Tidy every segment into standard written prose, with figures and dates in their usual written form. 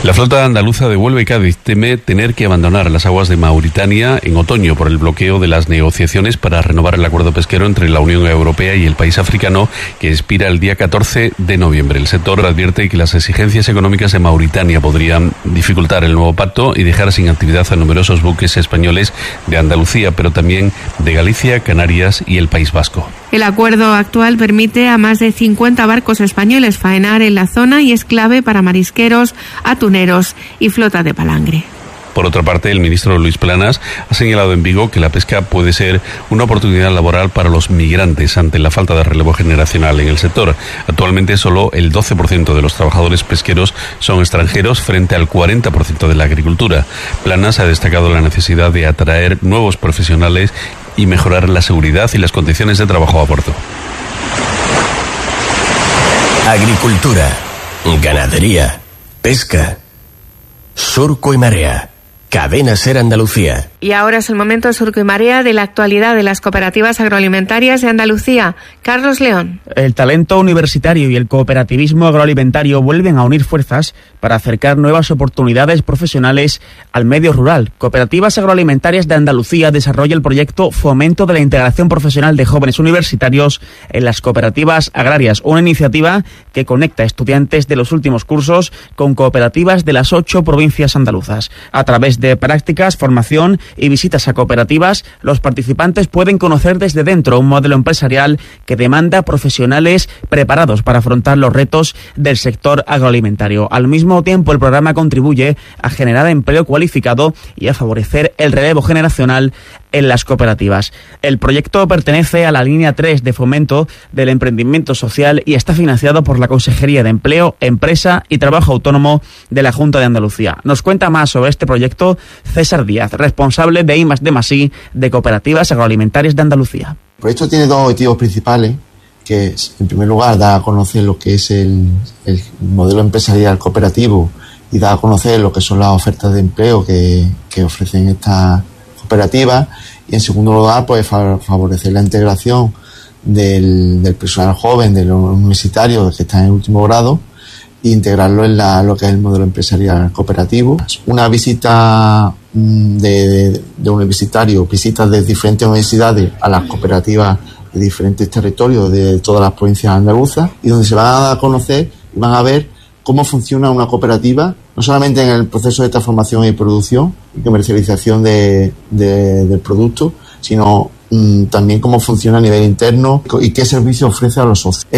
La flota andaluza de Huelva y Cádiz teme tener que abandonar las aguas de Mauritania en otoño por el bloqueo de las negociaciones para renovar el acuerdo pesquero entre la Unión Europea y el país africano que expira el día 14 de noviembre. El sector advierte que las exigencias económicas de Mauritania podrían dificultar el nuevo pacto y dejar sin actividad a numerosos buques españoles de Andalucía, pero también de Galicia, Canarias y el País Vasco. El acuerdo actual permite a más de 50 barcos españoles faenar en la zona y es clave para marisqueros, atuneros y flota de palangre. Por otra parte, el ministro Luis Planas ha señalado en Vigo que la pesca puede ser una oportunidad laboral para los migrantes ante la falta de relevo generacional en el sector. Actualmente solo el 12% de los trabajadores pesqueros son extranjeros frente al 40% de la agricultura. Planas ha destacado la necesidad de atraer nuevos profesionales y mejorar la seguridad y las condiciones de trabajo a bordo. Agricultura, ganadería, pesca, surco y marea. Cadena Ser Andalucía. Y ahora es el momento Surco y Marea de la actualidad de las cooperativas agroalimentarias de Andalucía. Carlos León. El talento universitario y el cooperativismo agroalimentario vuelven a unir fuerzas para acercar nuevas oportunidades profesionales al medio rural. Cooperativas Agroalimentarias de Andalucía desarrolla el proyecto Fomento de la Integración Profesional de Jóvenes Universitarios en las Cooperativas Agrarias, una iniciativa que conecta estudiantes de los últimos cursos con cooperativas de las 8 provincias andaluzas. A través de prácticas, formación y visitas a cooperativas, los participantes pueden conocer desde dentro un modelo empresarial que demanda profesionales preparados para afrontar los retos del sector agroalimentario. Al mismo tiempo, el programa contribuye a generar empleo cualificado y a favorecer el relevo generacional en las cooperativas. El proyecto pertenece a la línea 3 de fomento del emprendimiento social y está financiado por la Consejería de Empleo, Empresa y Trabajo Autónomo de la Junta de Andalucía. Nos cuenta más sobre este proyecto César Díaz, responsable de I+D+I de Cooperativas Agroalimentarias de Andalucía. El proyecto tiene dos objetivos principales, que es, en primer lugar, dar a conocer lo que es el modelo empresarial cooperativo y dar a conocer lo que son las ofertas de empleo que ofrecen estas cooperativas, y en segundo lugar, pues favorecer la integración del personal joven, de los universitarios que están en último grado, e integrarlo en lo que es el modelo empresarial cooperativo. Una visita de universitarios, visitas de diferentes universidades a las cooperativas de diferentes territorios de todas las provincias andaluzas, y donde se van a dar a conocer y van a ver cómo funciona una cooperativa, no solamente en el proceso de transformación y producción y comercialización del producto, sino también cómo funciona a nivel interno y qué servicios ofrece a los socios.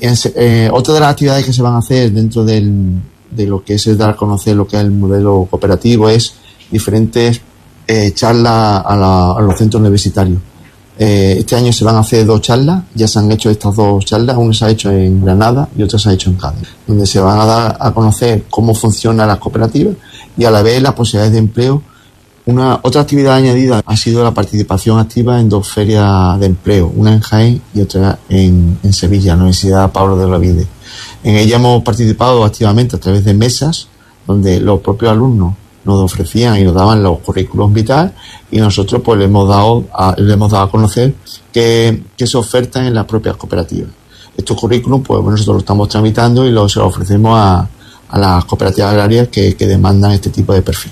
Otra de las actividades que se van a hacer dentro de lo que es el dar a conocer lo que es el modelo cooperativo es diferentes charlas a los centros universitarios. Este año se van a hacer 2 charlas, ya se han hecho estas 2 charlas, una se ha hecho en Granada y otra se ha hecho en Cádiz, donde se van a dar a conocer cómo funcionan las cooperativas y a la vez las posibilidades de empleo. Otra actividad añadida ha sido la participación activa en 2 ferias de empleo, una en Jaén y otra en Sevilla, la Universidad Pablo de Olavide. En ella hemos participado activamente a través de mesas donde los propios alumnos nos ofrecían y nos daban los currículos vitales, y nosotros pues le hemos dado a conocer que se ofertan en las propias cooperativas. Estos currículos pues nosotros los estamos tramitando y se los ofrecemos a las cooperativas agrarias que demandan este tipo de perfil.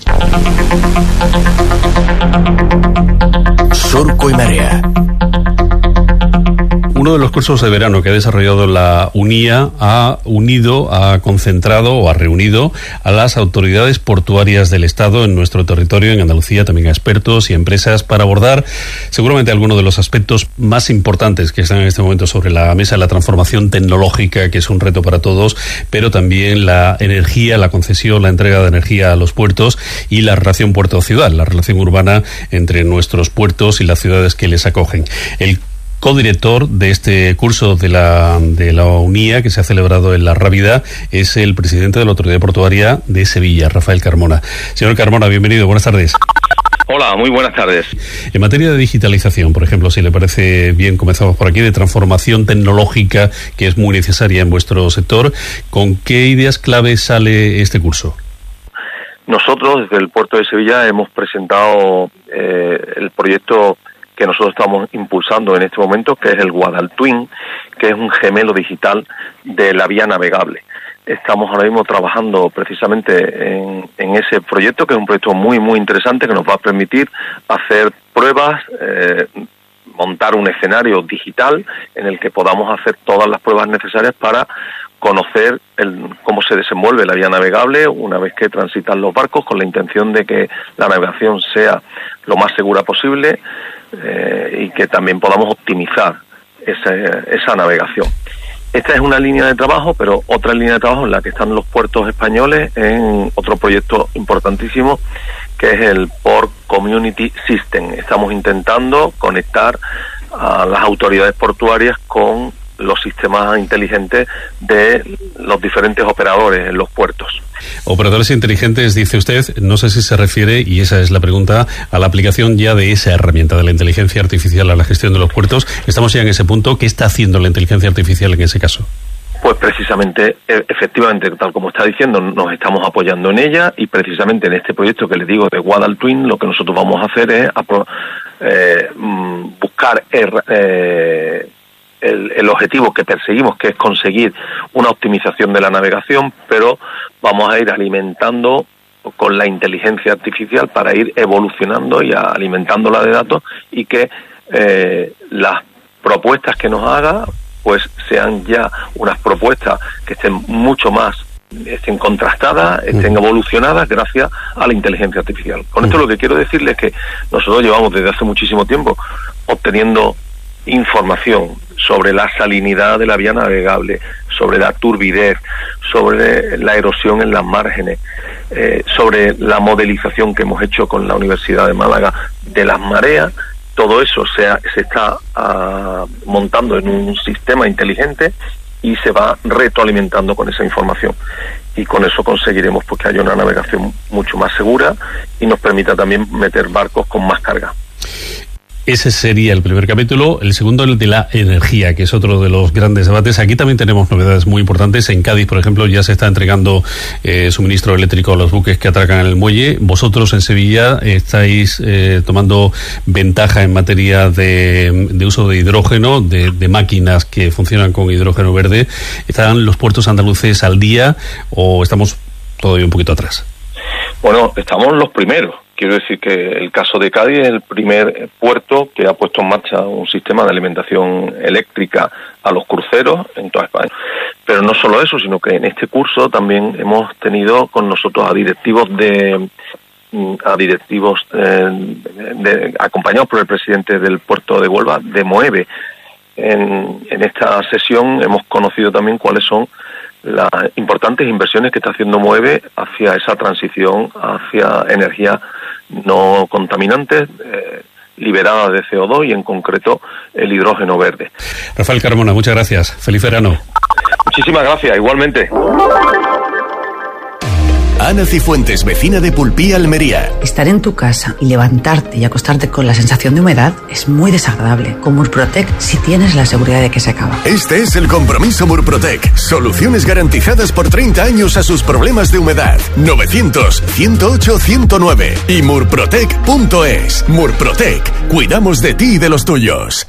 Surco y Marea. Uno de los cursos de verano que ha desarrollado la UNIA ha concentrado o ha reunido a las autoridades portuarias del Estado en nuestro territorio, en Andalucía, también a expertos y empresas, para abordar seguramente algunos de los aspectos más importantes que están en este momento sobre la mesa: la transformación tecnológica, que es un reto para todos, pero también la energía, la concesión, la entrega de energía a los puertos y la relación puerto-ciudad, la relación urbana entre nuestros puertos y las ciudades que les acogen. El codirector de este curso de la UNIA, que se ha celebrado en La Rábida, es el presidente de la Autoridad Portuaria de Sevilla, Rafael Carmona. Señor Carmona, bienvenido, buenas tardes. Hola, muy buenas tardes. En materia de digitalización, por ejemplo, si le parece bien, comenzamos por aquí, de transformación tecnológica, que es muy necesaria en vuestro sector, ¿con qué ideas clave sale este curso? Nosotros, desde el Puerto de Sevilla, hemos presentado el proyecto que nosotros estamos impulsando en este momento, que es el Guadaltwin, que es un gemelo digital de la vía navegable. estamos ahora mismo trabajando precisamente en ese proyecto, que es un proyecto muy, muy interesante, que nos va a permitir hacer pruebas, montar un escenario digital en el que podamos hacer todas las pruebas necesarias para conocer cómo se desenvuelve la vía navegable una vez que transitan los barcos, con la intención de que la navegación sea lo más segura posible y que también podamos optimizar esa navegación. Esta es una línea de trabajo, pero otra línea de trabajo en la que están los puertos españoles en otro proyecto importantísimo, que es el Port Community System. Estamos intentando conectar a las autoridades portuarias con los sistemas inteligentes de los diferentes operadores en los puertos. Operadores inteligentes, dice usted, no sé si se refiere, y esa es la pregunta, a la aplicación ya de esa herramienta de la inteligencia artificial a la gestión de los puertos. Estamos ya en ese punto. ¿Qué está haciendo la inteligencia artificial en ese caso? Pues precisamente, efectivamente, tal como está diciendo, nos estamos apoyando en ella, y precisamente en este proyecto que les digo de Guadal Twin, lo que nosotros vamos a hacer es buscar el objetivo que perseguimos, que es conseguir una optimización de la navegación, pero vamos a ir alimentando con la inteligencia artificial para ir evolucionando y alimentándola de datos, y que las propuestas que nos haga pues sean ya unas propuestas que estén estén contrastadas, estén evolucionadas gracias a la inteligencia artificial. Con esto lo que quiero decirles es que nosotros llevamos desde hace muchísimo tiempo obteniendo información sobre la salinidad de la vía navegable, sobre la turbidez, sobre la erosión en las márgenes, sobre la modelización que hemos hecho con la Universidad de Málaga de las mareas. Todo eso se está montando en un sistema inteligente y se va retroalimentando con esa información. Y con eso conseguiremos pues que haya una navegación mucho más segura y nos permita también meter barcos con más carga. Ese sería el primer capítulo. El segundo, el de la energía, que es otro de los grandes debates. Aquí también tenemos novedades muy importantes. En Cádiz, por ejemplo, ya se está entregando suministro eléctrico a los buques que atracan en el muelle. Vosotros en Sevilla estáis tomando ventaja en materia de uso de hidrógeno, de máquinas que funcionan con hidrógeno verde. ¿Están los puertos andaluces al día o estamos todavía un poquito atrás? Bueno, estamos los primeros. Quiero decir que el caso de Cádiz es el primer puerto que ha puesto en marcha un sistema de alimentación eléctrica a los cruceros en toda España. Pero no solo eso, sino que en este curso también hemos tenido con nosotros a directivos acompañados por el presidente del puerto de Huelva, de Moeve. En esta sesión hemos conocido también cuáles son las importantes inversiones que está haciendo Moeve hacia esa transición hacia energías no contaminantes, liberadas de CO2 y en concreto el hidrógeno verde. Rafael Carmona, muchas gracias. Feliz verano. Muchísimas gracias, igualmente. Ana Cifuentes, vecina de Pulpí, Almería. Estar en tu casa y levantarte y acostarte con la sensación de humedad es muy desagradable. Con Murprotec sí tienes la seguridad de que se acaba. Este es el compromiso Murprotec. Soluciones garantizadas por 30 años a sus problemas de humedad. 900-108-109 y murprotec.es. Murprotec. Cuidamos de ti y de los tuyos.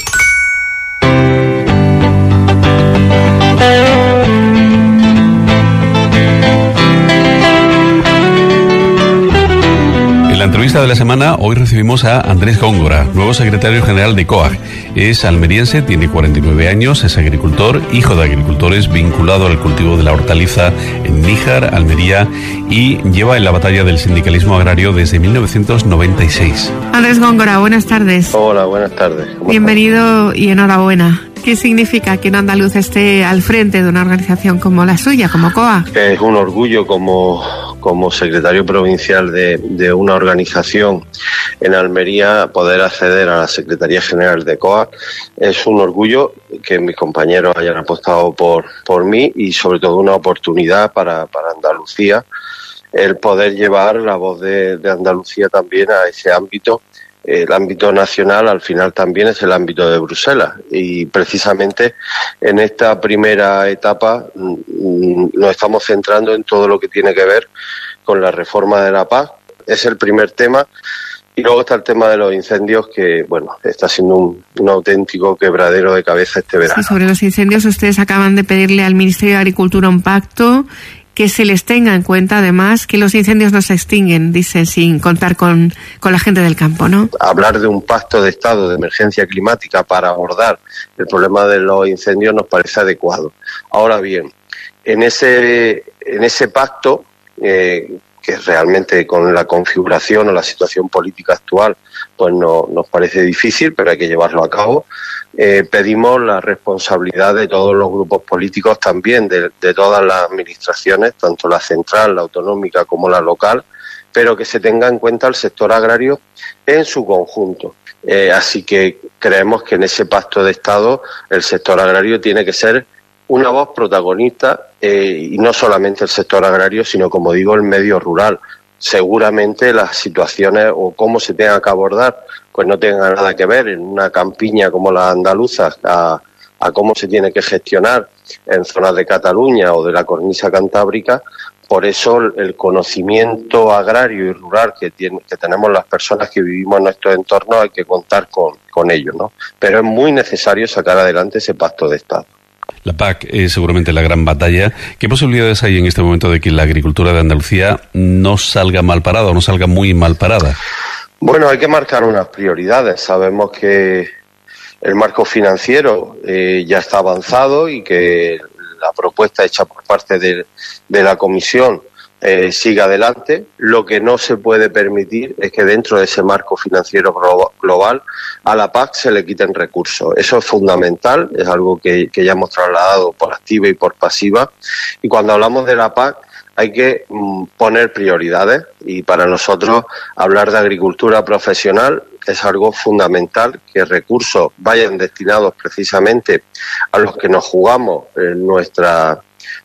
En la entrevista de la semana, hoy recibimos a Andrés Góngora, nuevo secretario general de COAG. Es almeriense, tiene 49 años, es agricultor, hijo de agricultores, vinculado al cultivo de la hortaliza en Níjar, Almería, y lleva en la batalla del sindicalismo agrario desde 1996. Andrés Góngora, buenas tardes. Hola, buenas tardes. Bienvenido y enhorabuena. ¿Qué significa que un andaluz esté al frente de una organización como la suya, como COAG? Es un orgullo como secretario provincial de una organización en Almería poder acceder a la Secretaría General de COAG. Es un orgullo que mis compañeros hayan apostado por mí y sobre todo una oportunidad para Andalucía el poder llevar la voz de Andalucía también a ese ámbito. El ámbito nacional al final también es el ámbito de Bruselas y precisamente en esta primera etapa nos estamos centrando en todo lo que tiene que ver con la reforma de la PAC. Es el primer tema Y luego está el tema de los incendios, que bueno, está siendo un auténtico quebradero de cabeza este verano. Sí, sobre los incendios, ustedes acaban de pedirle al Ministerio de Agricultura un pacto, que se les tenga en cuenta además que los incendios no se extinguen, dicen, sin contar con la gente del campo, ¿no? Hablar de un pacto de estado de emergencia climática para abordar el problema de los incendios nos parece adecuado. Ahora bien, en ese pacto, que realmente con la configuración o la situación política actual pues no nos parece difícil, pero hay que llevarlo a cabo. Pedimos la responsabilidad de todos los grupos políticos, también de todas las administraciones, tanto la central, la autonómica como la local, pero que se tenga en cuenta el sector agrario en su conjunto. Así que creemos que en ese pacto de Estado el sector agrario tiene que ser una voz protagonista, y no solamente el sector agrario, sino, como digo, el medio rural. Seguramente las situaciones o cómo se tenga que abordar pues no tenga nada que ver en una campiña como la andaluza a cómo se tiene que gestionar en zonas de Cataluña o de la cornisa cantábrica. Por eso el conocimiento agrario y rural que tenemos las personas que vivimos en nuestro entorno hay que contar con ello, ¿no? Pero es muy necesario sacar adelante ese pacto de Estado. La PAC es seguramente la gran batalla. ¿Qué posibilidades hay en este momento de que la agricultura de Andalucía no salga mal parada o no salga muy mal parada? Bueno, hay que marcar unas prioridades. Sabemos que el marco financiero ya está avanzado y que la propuesta hecha por parte de la Comisión siga adelante. Lo que no se puede permitir es que dentro de ese marco financiero global a la PAC se le quiten recursos. Eso es fundamental, es algo que ya hemos trasladado por activa y por pasiva. Y cuando hablamos de la PAC hay que poner prioridades, y para nosotros hablar de agricultura profesional es algo fundamental, que recursos vayan destinados precisamente a los que nos jugamos nuestra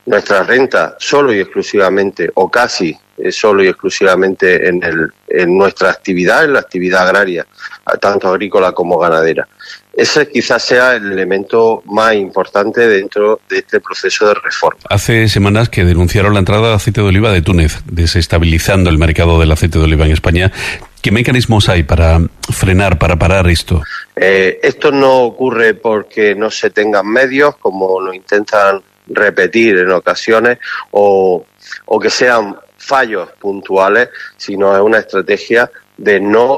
renta solo y exclusivamente, o casi solo y exclusivamente en nuestra actividad, en la actividad agraria, tanto agrícola como ganadera. Ese quizás sea el elemento más importante dentro de este proceso de reforma. Hace semanas que denunciaron la entrada de aceite de oliva de Túnez, desestabilizando el mercado del aceite de oliva en España. ¿Qué mecanismos hay para frenar, para parar esto? Esto no ocurre porque no se tengan medios, como lo intentan repetir en ocasiones, o que sean fallos puntuales, sino es una estrategia de no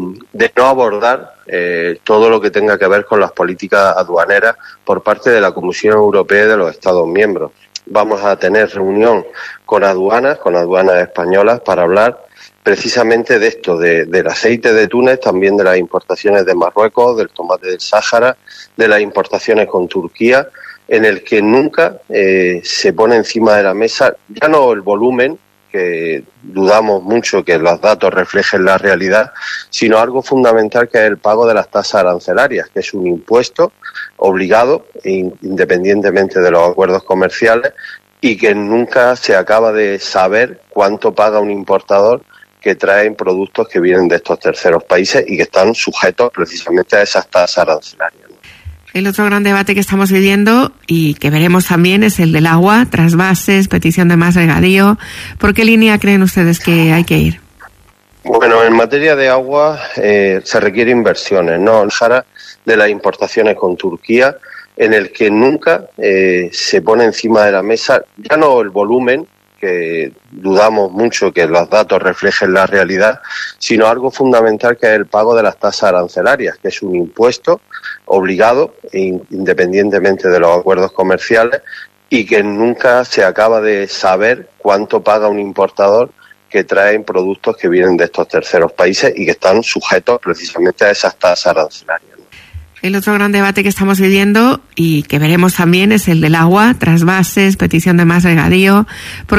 abordar todo lo que tenga que ver con las políticas aduaneras por parte de la Comisión Europea y de los Estados miembros. Vamos a tener reunión con aduanas españolas, para hablar precisamente de esto, del aceite de Túnez, también de las importaciones de Marruecos, del tomate del Sáhara, de las importaciones con Turquía, en el que nunca se pone encima de la mesa, ya no el volumen, que dudamos mucho que los datos reflejen la realidad, sino algo fundamental, que es el pago de las tasas arancelarias, que es un impuesto obligado, independientemente de los acuerdos comerciales, y que nunca se acaba de saber cuánto paga un importador que traen productos que vienen de estos terceros países y que están sujetos precisamente a esas tasas arancelarias. El otro gran debate que estamos viviendo y que veremos también es el del agua, trasvases, petición de más regadío. ¿Por qué línea creen ustedes que hay que ir? Bueno, en materia de agua se requieren inversiones, ¿no? El Sáhara, de las importaciones con Turquía, en el que nunca se pone encima de la mesa, ya no el volumen, que dudamos mucho que los datos reflejen la realidad, sino algo fundamental, que es el pago de las tasas arancelarias, que es un impuesto obligado, independientemente de los acuerdos comerciales, y que nunca se acaba de saber cuánto paga un importador que traen productos que vienen de estos terceros países y que están sujetos precisamente a esas tasas arancelarias. El otro gran debate que estamos viviendo y que veremos también es el del agua, trasvases, petición de más regadío.